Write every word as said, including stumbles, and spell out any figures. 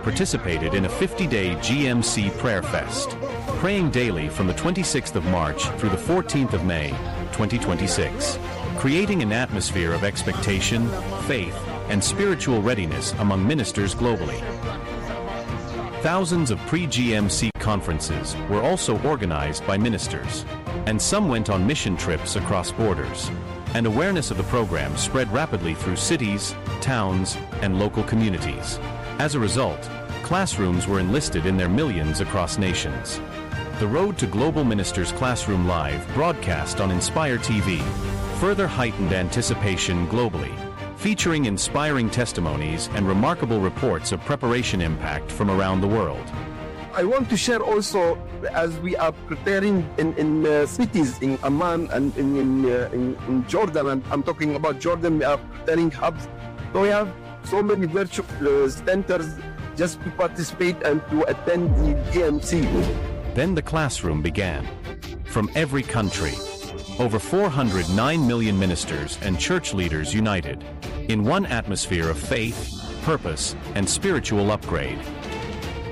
participated in a fifty-day G M C Prayer Fest, praying daily from the twenty-sixth of March through the fourteenth of May, twenty twenty-six, creating an atmosphere of expectation, faith, and spiritual readiness among ministers globally. Thousands of pre-G M C conferences were also organized by ministers, and some went on mission trips across borders, and awareness of the program spread rapidly through cities, towns, and local communities. As a result, classrooms were enlisted in their millions across nations. The Road to Global Ministers Classroom Live broadcast on Inspire T V further heightened anticipation globally, featuring inspiring testimonies and remarkable reports of preparation impact from around the world. I want to share also, as we are preparing in, in uh, cities in Amman and in, in, uh, in, in Jordan, and I'm talking about Jordan, we are preparing hubs. So we have so many virtual uh, centers just to participate and to attend the G M C. Then the classroom began. From every country, over four hundred nine million ministers and church leaders united in one atmosphere of faith, purpose, and spiritual upgrade.